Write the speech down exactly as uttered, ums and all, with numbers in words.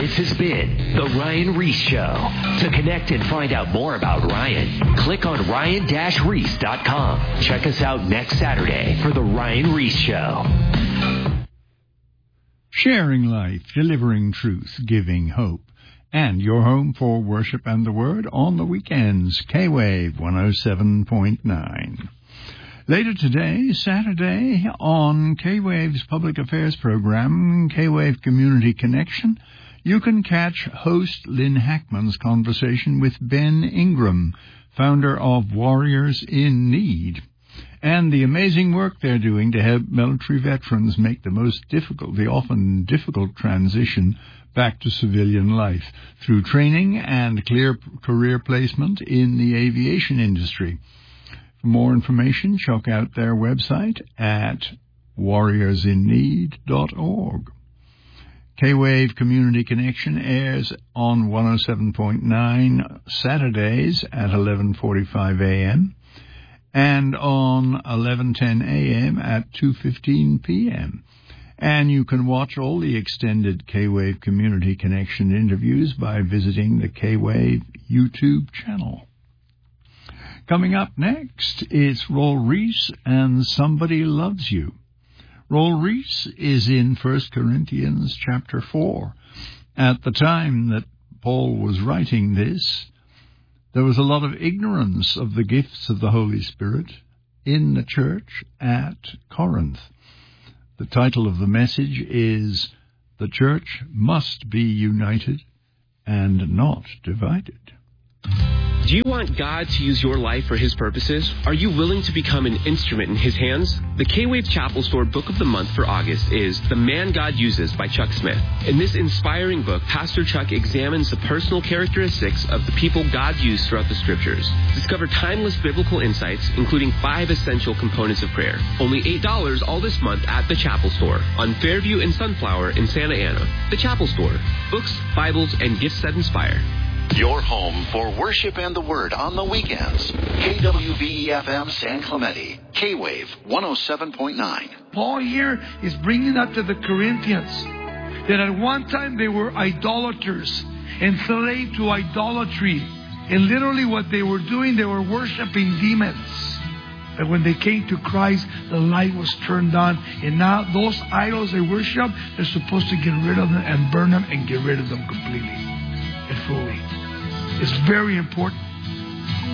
This has been The Ryan Ries Show. To connect and find out more about Ryan, click on ryan dash reese dot com. Check us out next Saturday for The Ryan Ries Show. Sharing life, delivering truth, giving hope. And your home for worship and the word on the weekends, K-Wave one oh seven point nine. Later today, Saturday, on K-Wave's public affairs program, K-Wave Community Connection, you can catch host Lynn Hackman's conversation with Ben Ingram, founder of Warriors in Need, and the amazing work they're doing to help military veterans make the most difficult, the often difficult transition back to civilian life through training and clear career placement in the aviation industry. For more information, check out their website at warriors in need dot org. K-Wave Community Connection airs on one oh seven point nine Saturdays at eleven forty-five a.m. and on eleven ten a.m. at two fifteen p.m. And you can watch all the extended K-Wave Community Connection interviews by visiting the K-Wave YouTube channel. Coming up next, it's Roel Ries and Somebody Loves You. Roel Ries is in First Corinthians chapter four. At the time that Paul was writing this, there was a lot of ignorance of the gifts of the Holy Spirit in the church at Corinth. The title of the message is The Church Must Be United and Not Divided. Do you want God to use your life for His purposes? Are you willing to become an instrument in His hands? The K-Wave Chapel Store Book of the Month for August is The Man God Uses by Chuck Smith. In this inspiring book, Pastor Chuck examines the personal characteristics of the people God used throughout the Scriptures. Discover timeless biblical insights, including five essential components of prayer. Only eight dollars all this month at the Chapel Store on Fairview and Sunflower in Santa Ana. The Chapel Store. Books, Bibles, and gifts that inspire. Your home for worship and the word on the weekends. K W V E F M San Clemente. K-Wave one oh seven point nine. Paul here is bringing up to the Corinthians that at one time they were idolaters, enslaved to idolatry. And literally what they were doing, they were worshiping demons. But when they came to Christ, the light was turned on. And now those idols they worship, they're supposed to get rid of them and burn them and get rid of them completely and fully. It's very important